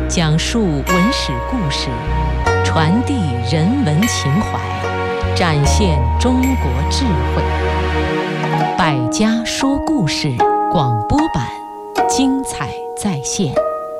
讲述文史故事，传递人文情怀，展现中国智慧。百家说故事广播版，精彩再现。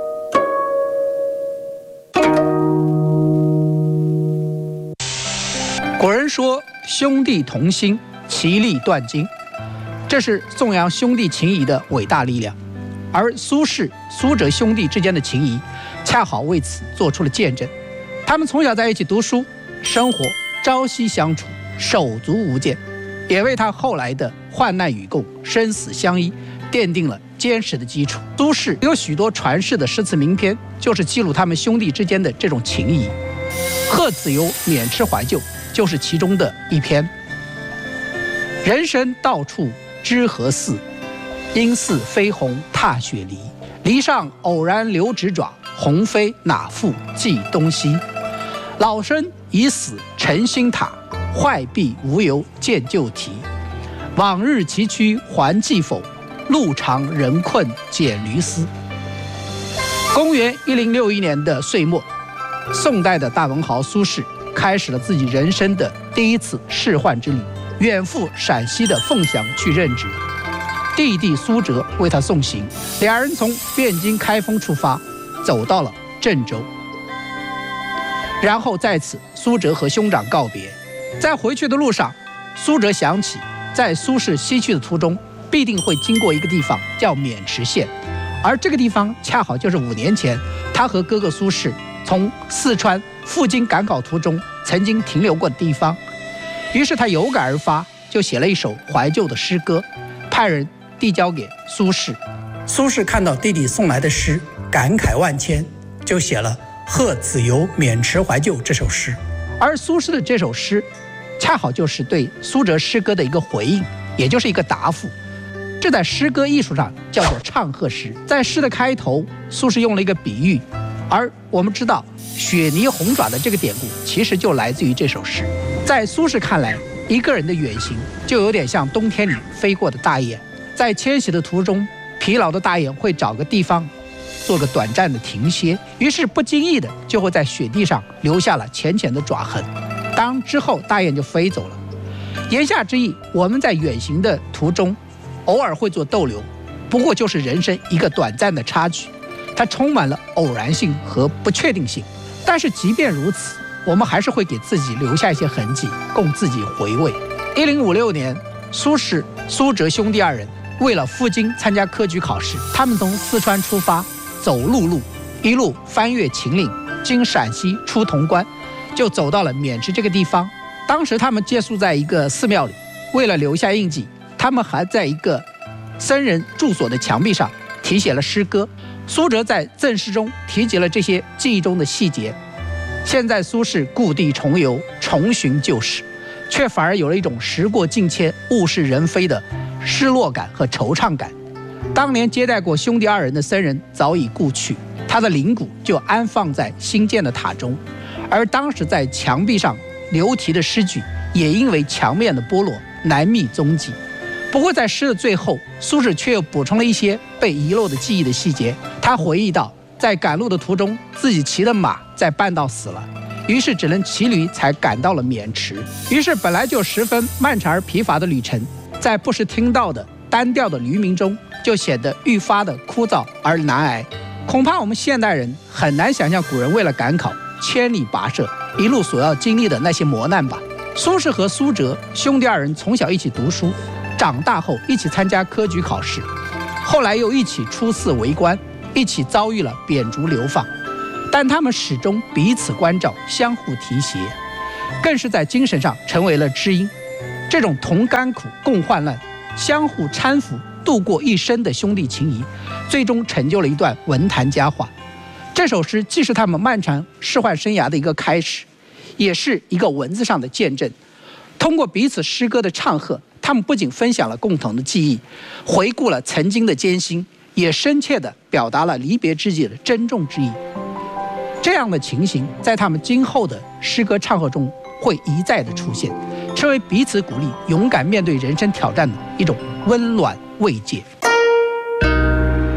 古人说兄弟同心，其利断金，这是颂扬兄弟情谊的伟大力量。而苏轼、苏辙兄弟之间的情谊恰好为此做出了见证。他们从小在一起读书生活，朝夕相处，手足无间，也为他后来的患难与共、生死相依奠定了坚实的基础。苏轼有许多传世的诗词名篇，就是记录他们兄弟之间的这种情谊。贺子由免吃怀旧就是其中的一篇。人生到处知何似，应似飞鸿踏雪梨。篱上偶然留指爪，鸿飞哪复计东西。老身已死成新塔，坏壁无由见旧题。往日崎岖还记否，路长人困解驴思。公元1061年的岁末，宋代的大文豪苏轼开始了自己人生的第一次仕宦之旅，远赴陕西的凤翔去任职。弟弟苏辙为他送行，两人从汴京开封出发，走到了郑州。然后在此，苏辙和兄长告别。在回去的路上，苏辙想起在苏轼西去的途中，必定会经过一个地方叫渑池县，而这个地方恰好就是5年前他和哥哥苏轼从四川赴京赶考途中曾经停留过的地方。于是他有感而发，就写了一首怀旧的诗歌，派人递交给苏轼。苏轼看到弟弟送来的诗，感慨万千，就写了《贺子由免池怀旧》这首诗。而苏轼的这首诗恰好就是对苏辙诗歌的一个回应，也就是一个答复。这在诗歌艺术上叫做唱和诗。在诗的开头，苏轼用了一个比喻，而我们知道雪泥红爪的这个典故其实就来自于这首诗。在苏轼看来，一个人的远行就有点像冬天里飞过的大雁，在迁徙的途中，疲劳的大雁会找个地方做个短暂的停歇，于是不经意的就会在雪地上留下了浅浅的爪痕。当之后大雁就飞走了。言下之意，我们在远行的途中偶尔会做逗留，不过就是人生一个短暂的插曲，它充满了偶然性和不确定性。但是即便如此，我们还是会给自己留下一些痕迹，供自己回味。1056年，苏轼、苏辙兄弟二人为了赴京参加科举考试，他们从四川出发，走陆路，一路翻越秦岭，经陕西出潼关，就走到了渑池这个地方。当时他们借宿在一个寺庙里，为了留下印记，他们还在一个僧人住所的墙壁上题写了诗歌。苏辙在赠诗中提及了这些记忆中的细节。现在苏轼故地重游，重寻旧事，却反而有了一种时过境迁、物是人非的失落感和惆怅感。当年接待过兄弟二人的僧人早已故去，他的灵骨就安放在新建的塔中，而当时在墙壁上留题的诗句也因为墙面的剥落难觅踪迹。不过在诗的最后，苏轼却又补充了一些被遗漏的记忆的细节。他回忆到，在赶路的途中，自己骑的马在半道死了，于是只能骑驴才赶到了渑池。于是本来就十分漫长而疲乏的旅程，在不时听到的单调的驴鸣中，就显得愈发的枯燥而难挨。恐怕我们现代人很难想象古人为了赶考千里跋涉，一路所要经历的那些磨难吧。苏轼和苏辙兄弟二人从小一起读书，长大后一起参加科举考试，后来又一起出仕为官，一起遭遇了贬逐流放，但他们始终彼此关照，相互提携，更是在精神上成为了知音。这种同甘苦共患难，相互搀扶度过一生的兄弟情谊，最终成就了一段文坛佳话。这首诗既是他们漫长仕宦生涯的一个开始，也是一个文字上的见证。通过彼此诗歌的唱和，他们不仅分享了共同的记忆，回顾了曾经的艰辛，也深切地表达了离别之际的珍重之意。这样的情形在他们今后的诗歌唱和中会一再的出现，成为彼此鼓励勇敢面对人生挑战的一种温暖慰藉。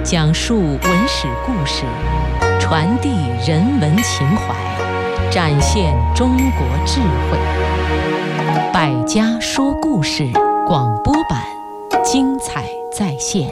讲述文史故事，传递人文情怀，展现中国智慧。百家说故事广播版，精彩再现。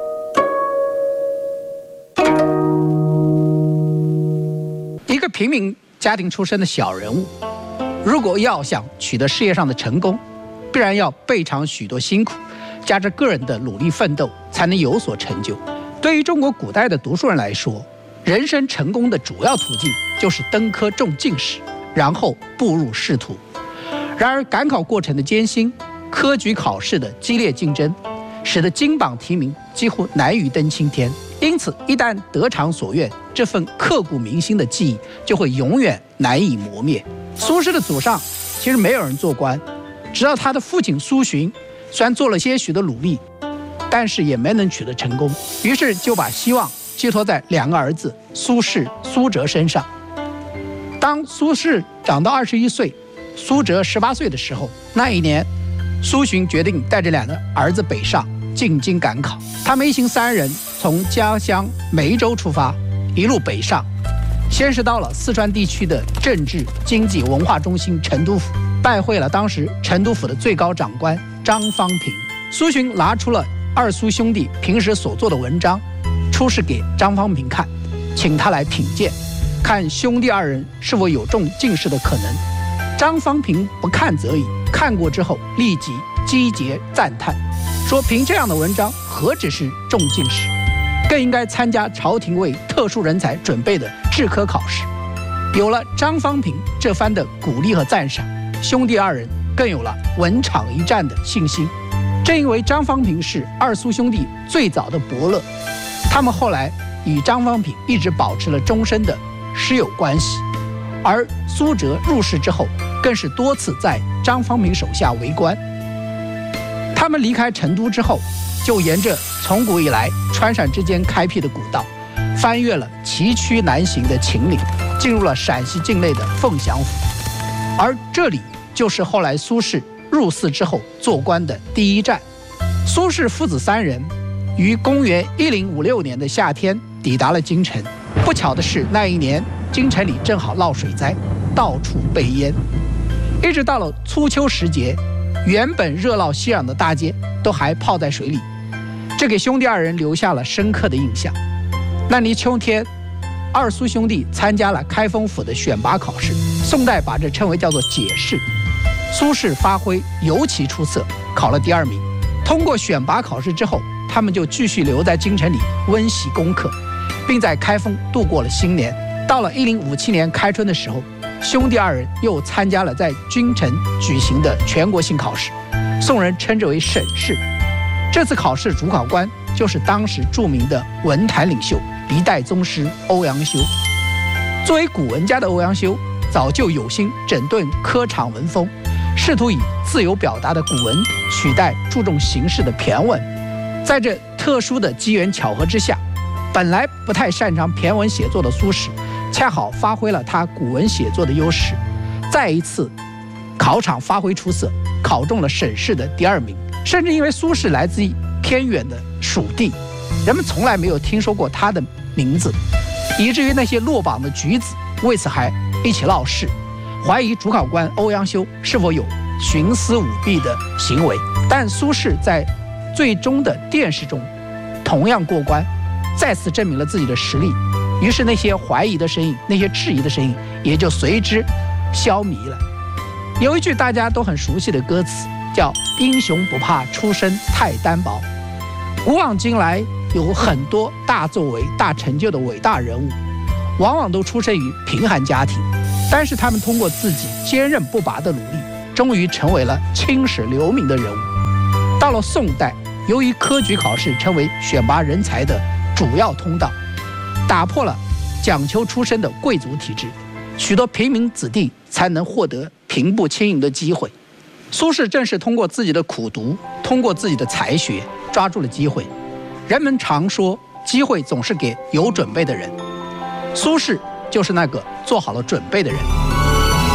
一个平民家庭出身的小人物，如果要想取得事业上的成功，必然要备尝许多辛苦，加之个人的努力奋斗，才能有所成就。对于中国古代的读书人来说，人生成功的主要途径就是登科中进士，然后步入仕途。然而赶考过程的艰辛，科举考试的激烈竞争，使得金榜题名几乎难于登青天。因此一旦得偿所愿，这份刻骨铭心的记忆就会永远难以磨灭。苏轼的祖上其实没有人做官，直到他的父亲苏洵虽然做了些许的努力，但是也没能取得成功，于是就把希望寄托在两个儿子苏轼、苏辙身上。当苏轼长到21岁，苏辙18岁的时候，那一年苏洵决定带着两个儿子北上进京赶考。他们一行3人从家乡梅州出发，一路北上，先是到了四川地区的政治、经济、文化中心成都府，拜会了当时成都府的最高长官张方平。苏洵拿出了二苏兄弟平时所做的文章，出示给张方平看，请他来品鉴，看兄弟2人是否有中进士的可能。张方平不看则已，看过之后立即击节赞叹，说凭这样的文章何止是中进士，更应该参加朝廷为特殊人才准备的制科考试。有了张方平这番的鼓励和赞赏，兄弟2人更有了稳场一战的信心。正因为张方平是二苏兄弟最早的伯乐，他们后来与张方平一直保持了终身的师友关系。而苏辙入仕之后，更是多次在张方平手下为官。他们离开成都之后，就沿着从古以来川陕之间开辟的古道，翻越了崎岖难行的秦岭，进入了陕西境内的凤翔府。而这里就是后来苏轼入寺之后做官的第一站。苏轼父子3人于公元1056年的夏天抵达了京城。不巧的是，那一年京城里正好闹水灾，到处被淹。一直到了初秋时节，原本热闹熙攘的大街都还泡在水里，这给兄弟2人留下了深刻的印象。那年秋天，二苏兄弟参加了开封府的选拔考试，宋代把这称为叫做解试。苏轼发挥尤其出色，考了第2名。通过选拔考试之后，他们就继续留在京城里温习功课，并在开封度过了新年。到了1057年开春的时候，兄弟2人又参加了在京城举行的全国性考试，宋人称之为省试。这次考试主考官就是当时著名的文坛领袖一代宗师欧阳修。作为古文家的欧阳修，早就有心整顿科场文风，试图以自由表达的古文取代注重形式的骈文。在这特殊的机缘巧合之下，本来不太擅长骈文写作的苏轼，恰好发挥了他古文写作的优势，再一次考场发挥出色，考中了省试的第2名。甚至因为苏轼来自于偏远的蜀地，人们从来没有听说过他的名字，以至于那些落榜的举子为此还一起闹事，怀疑主考官欧阳修是否有徇私舞弊的行为。但苏轼在最终的殿试中同样过关，再次证明了自己的实力。于是那些怀疑的声音，那些质疑的声音也就随之消弭了。有一句大家都很熟悉的歌词，叫英雄不怕出身太单薄。古往今来，有很多大作为大成就的伟大人物，往往都出身于贫寒家庭，但是他们通过自己坚韧不拔的努力，终于成为了青史留名的人物。到了宋代，由于科举考试成为选拔人才的主要通道，打破了讲求出身的贵族体制，许多平民子弟才能获得平步青云的机会。苏轼正是通过自己的苦读，通过自己的才学，抓住了机会。人们常说，机会总是给有准备的人，苏轼就是那个做好了准备的人。